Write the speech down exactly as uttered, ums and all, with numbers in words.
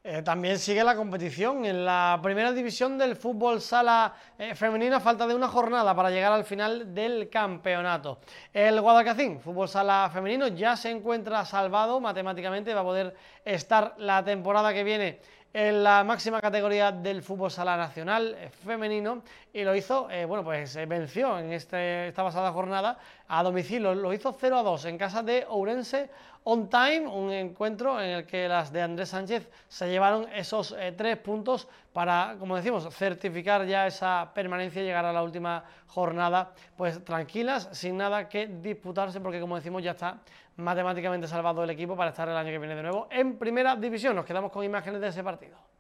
Eh, también sigue la competición en la primera división del fútbol sala eh, femenino, a falta de una jornada para llegar al final del campeonato. El Guadalcacín, fútbol sala femenino, ya se encuentra salvado matemáticamente, va a poder estar la temporada que viene en la máxima categoría del fútbol sala nacional eh, femenino, y lo hizo, eh, bueno, pues eh, venció en este, esta pasada jornada a domicilio, lo hizo cero a dos en casa de Ourense On Time, un encuentro en el que las de Andrés Sánchez se llevaron esos eh, tres puntos para, como decimos, certificar ya esa permanencia y llegar a la última jornada pues tranquilas, sin nada que disputarse, porque como decimos ya está matemáticamente salvado el equipo para estar el año que viene de nuevo en primera división. Nos quedamos con imágenes de ese partido.